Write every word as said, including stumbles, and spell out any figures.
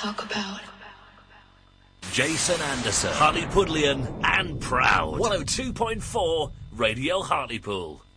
talk about. Jason Anderson, Hartlepoolian and proud. one oh two point four Radio Hartlepool.